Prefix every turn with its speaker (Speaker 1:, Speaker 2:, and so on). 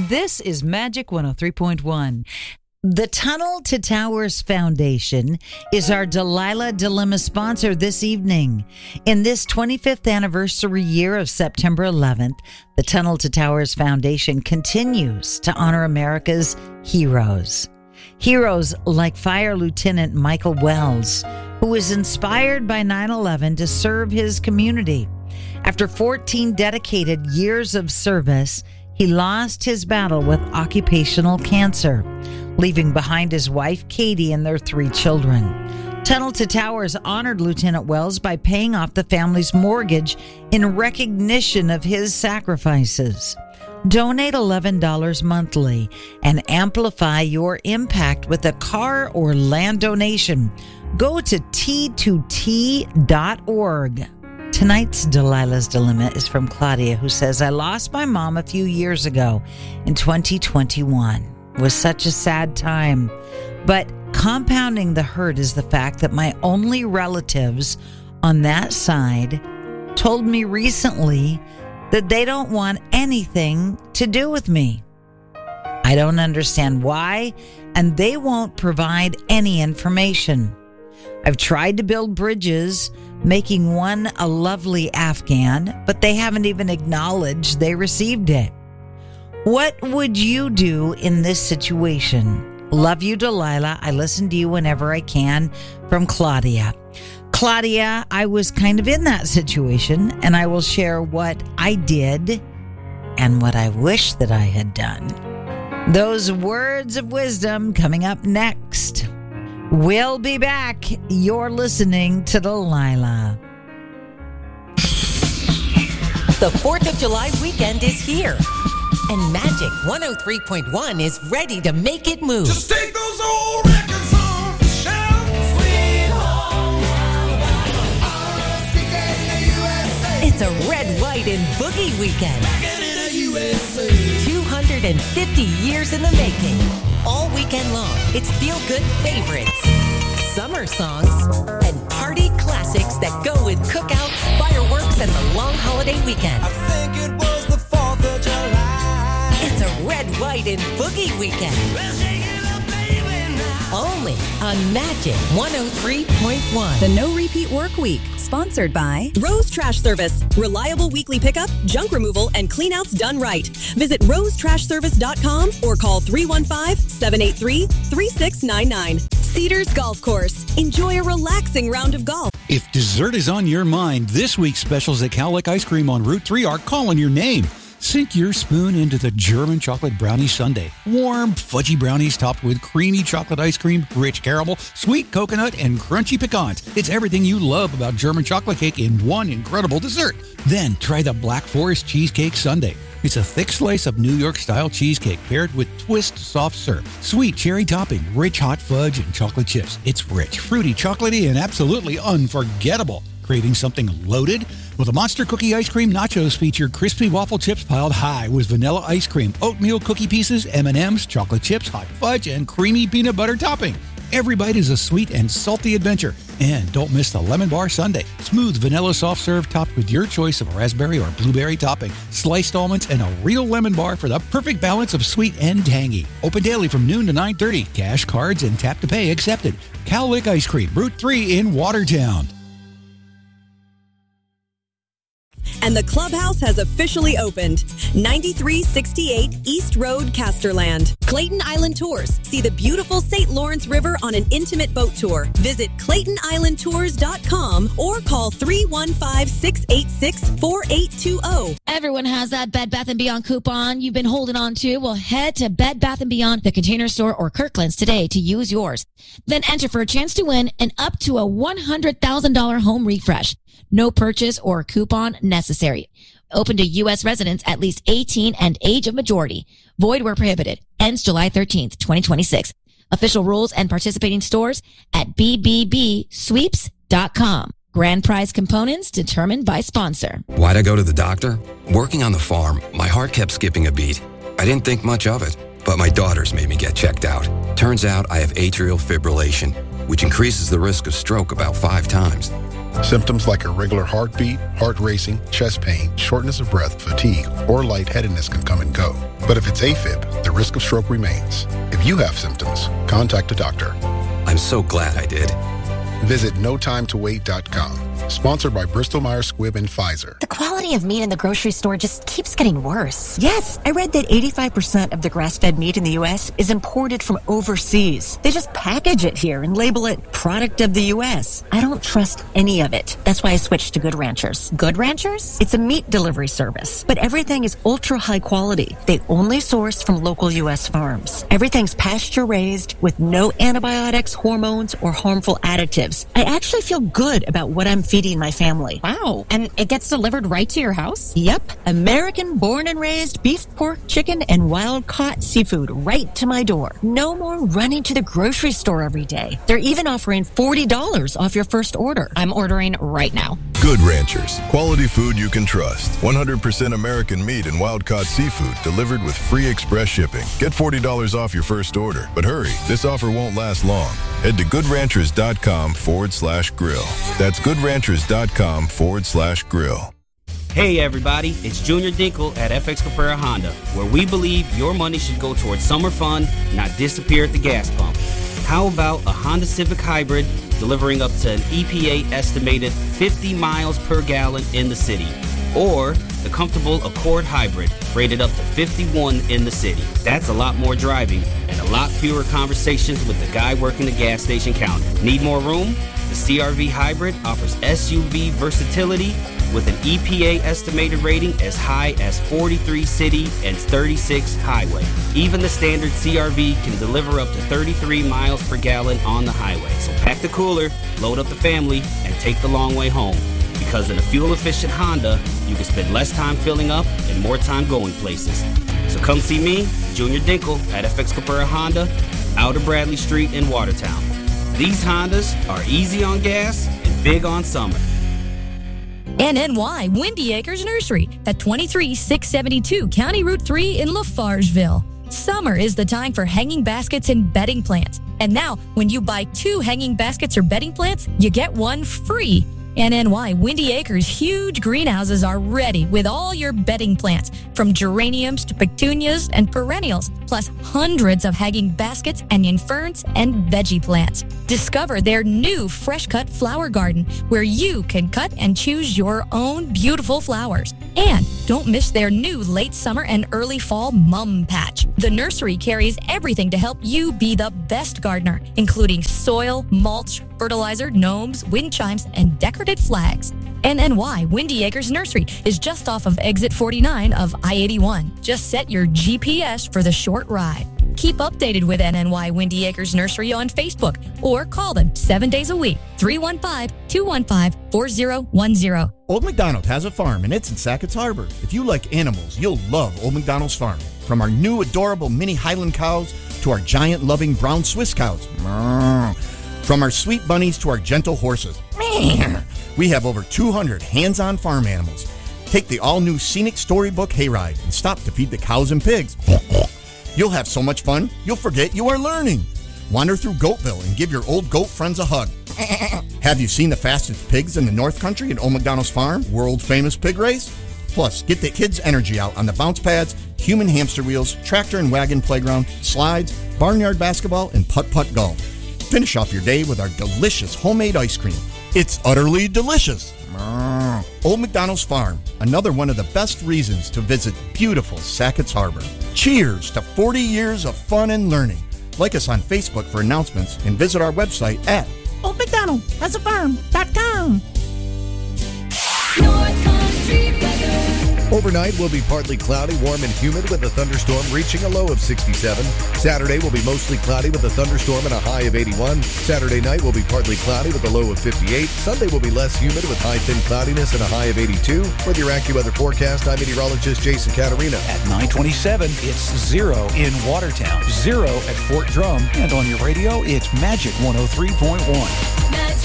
Speaker 1: This is Magic 103.1. The Tunnel to Towers Foundation is our Delilah Dilemma sponsor this evening. In this 25th anniversary year of September 11th, the Tunnel to Towers Foundation continues to honor America's heroes. Heroes like Fire Lieutenant Michael Wells, who was inspired by 9/11 to serve his community. After 14 dedicated years of service, he lost his battle with occupational cancer, leaving behind his wife, Katie, and their 3 children. Tunnel to Towers honored Lieutenant Wells by paying off the family's mortgage in recognition of his sacrifices. Donate $11 monthly and amplify your impact with a car or land donation. Go to T2T.org. Tonight's Delilah's Dilemma is from Claudia, who says, I lost my mom a few years ago in 2021. It was such a sad time. But compounding the hurt is the fact that my only relatives on that side told me recently that they don't want anything to do with me. I don't understand why, and they won't provide any information. I've tried to build bridges, making one a lovely Afghan, but they haven't even acknowledged they received it. What would you do in this situation? Love you, Delilah. I listen to you whenever I can. From Claudia. Claudia, I was kind of in that situation, and I will share what I did and what I wish that I had done. Those words of wisdom coming up next. We'll be back. You're listening to Delilah.
Speaker 2: The 4th of July weekend is here, and Magic 103.1 is ready to make it move.
Speaker 3: Just take those old records off the shelf. Sweet home Alabama.
Speaker 2: It's a red, white, and boogie weekend.
Speaker 3: Back in the USA.
Speaker 2: 250 years in the making. All weekend long, it's feel-good favorites, summer songs, and party classics that go with cookouts, fireworks, and the long holiday weekend.
Speaker 3: I think it was the 4th of July.
Speaker 2: It's a red, white, and boogie weekend.
Speaker 3: Well, shake it up, baby, now.
Speaker 2: Only on Magic 103.1.
Speaker 4: The No Repeat Work Week, sponsored by Rose Trash Service. Reliable weekly pickup, junk removal, and cleanouts done right. Visit rosetrashservice.com or call 315-783-3699. Cedars Golf Course. Enjoy a relaxing round of golf.
Speaker 5: If dessert is on your mind, this week's specials at Cowlick Ice Cream on Route 3 are calling your name. Sink your spoon into the German chocolate brownie sundae. Warm, fudgy brownies topped with creamy chocolate ice cream, rich caramel, sweet coconut, and crunchy pecans. It's everything you love about German chocolate cake in one incredible dessert. Then try the Black Forest cheesecake sundae. It's a thick slice of New York-style cheesecake paired with twist soft serve, sweet cherry topping, rich hot fudge, and chocolate chips. It's rich, fruity, chocolatey, and absolutely unforgettable. Craving something loaded? Well, the Monster Cookie Ice Cream Nachos feature crispy waffle chips piled high with vanilla ice cream, oatmeal cookie pieces, M&Ms, chocolate chips, hot fudge, and creamy peanut butter topping. Every bite is a sweet and salty adventure. And don't miss the Lemon Bar Sundae. Smooth vanilla soft serve topped with your choice of raspberry or blueberry topping, sliced almonds, and a real lemon bar for the perfect balance of sweet and tangy. Open daily from noon to 9:30. Cash, cards, and tap to pay accepted. Cowlick Ice Cream, Route 3 in Watertown.
Speaker 4: And the clubhouse has officially opened. 9368 East Road, Casterland. Clayton Island Tours. See the beautiful St. Lawrence River on an intimate boat tour. Visit ClaytonIslandTours.com or call 315-686-4820.
Speaker 6: Everyone has that Bed Bath & Beyond coupon you've been holding on to. Well, head to Bed Bath & Beyond, the Container Store, or Kirkland's today to use yours. Then enter for a chance to win an up to a $100,000 home refresh. No purchase or coupon necessary. Open to U.S. residents at least 18 and age of majority. Void where prohibited. Ends July 13th, 2026. Official rules and participating stores at bbbsweeps.com. Grand prize components determined by sponsor.
Speaker 7: Why'd I go to the doctor? Working on the farm, my heart kept skipping a beat. I didn't think much of it, but my daughters made me get checked out. Turns out I have atrial fibrillation, which increases the risk of stroke about 5 times.
Speaker 8: Symptoms like irregular heartbeat, heart racing, chest pain, shortness of breath, fatigue, or lightheadedness can come and go. But if it's AFib, the risk of stroke remains. If you have symptoms, contact a doctor.
Speaker 7: I'm so glad I did.
Speaker 8: Visit NoTimeToWait.com. Sponsored by Bristol-Myers Squibb and Pfizer.
Speaker 9: The quality of meat in the grocery store just keeps getting worse.
Speaker 10: Yes, I read that 85% of the grass-fed meat in the U.S. is imported from overseas. They just package it here and label it product of the U.S. I don't trust any of it. That's why I switched to Good Ranchers.
Speaker 9: Good Ranchers?
Speaker 10: It's a meat delivery service, but everything is ultra high quality. They only source from local U.S. farms. Everything's pasture-raised with no antibiotics, hormones, or harmful additives. I actually feel good about what I'm feeding my family.
Speaker 9: Wow. And it gets delivered right to your house?
Speaker 10: Yep. American born and raised beef, pork, chicken, and wild-caught seafood right to my door. No more running to the grocery store every day. They're even offering $40 off your first order.
Speaker 9: I'm ordering right now.
Speaker 11: Good Ranchers. Quality food you can trust. 100% American meat and wild-caught seafood delivered with free express shipping. Get $40 off your first order. But hurry, this offer won't last long. Head to goodranchers.com/grill. That's goodranchers.com/grill.
Speaker 12: Hey everybody, it's Junior Dinkle at FX Caprera Honda, where we believe your money should go towards summer fun, not disappear at the gas pump. How about a Honda Civic Hybrid delivering up to an EPA estimated 50 miles per gallon in the city? Or the comfortable Accord Hybrid, rated up to 51 in the city. That's a lot more driving and a lot fewer conversations with the guy working the gas station counter. Need more room? The CR-V Hybrid offers SUV versatility with an EPA estimated rating as high as 43 city and 36 highway. Even the standard CR-V can deliver up to 33 miles per gallon on the highway. So pack the cooler, load up the family, and take the long way home. Because in a fuel-efficient Honda, you can spend less time filling up and more time going places. So come see me, Junior Dinkle, at FX Caprera Honda, out of Bradley Street in Watertown. These Hondas are easy on gas and big on summer.
Speaker 13: NNY Windy Acres Nursery at 23672 County Route 3 in Lafargeville. Summer is the time for hanging baskets and bedding plants. And now, when you buy 2 hanging baskets or bedding plants, you get 1 free. NNY Windy Acres huge greenhouses are ready with all your bedding plants, from geraniums to petunias and perennials, plus hundreds of hanging baskets, onion ferns, and veggie plants. Discover their new Fresh Cut Flower Garden, where you can cut and choose your own beautiful flowers. And don't miss their new late summer and early fall mum patch. The nursery carries everything to help you be the best gardener, including soil, mulch, fertilizer, gnomes, wind chimes, and decorative flags. NNY Windy Acres Nursery is just off of exit 49 of I-81. Just set your GPS for the short ride. Keep updated with NNY Windy Acres Nursery on Facebook or call them 7 days a week, 315-215-4010.
Speaker 14: Old McDonald has a farm and it's in Sackett's Harbor. If you like animals, you'll love Old McDonald's farm. From our new adorable mini Highland cows to our giant loving brown Swiss cows. From our sweet bunnies to our gentle horses. We have over 200 hands-on farm animals. Take the all-new scenic storybook hayride and stop to feed the cows and pigs. You'll have so much fun, you'll forget you are learning. Wander through Goatville and give your old goat friends a hug. Have you seen the fastest pigs in the North Country at Old McDonald's Farm, world-famous pig race? Plus, get the kids' energy out on the bounce pads, human hamster wheels, tractor and wagon playground, slides, barnyard basketball, and putt-putt golf. Finish off your day with our delicious homemade ice cream. It's utterly delicious. Old McDonald's Farm, another one of the best reasons to visit beautiful Sackett's Harbor. Cheers to 40 years of fun and learning. Like us on Facebook for announcements and visit our website at oldmcdonaldhasafarm.com.
Speaker 15: Overnight will be partly cloudy, warm and humid with a thunderstorm reaching a low of 67. Saturday will be mostly cloudy with a thunderstorm and a high of 81. Saturday night will be partly cloudy with a low of 58. Sunday will be less humid with high thin cloudiness and a high of 82. With your AccuWeather forecast, I'm meteorologist Jason Caterina.
Speaker 5: At 9:27, it's 0 in Watertown, 0 at Fort Drum, and on your radio, it's Magic 103.1.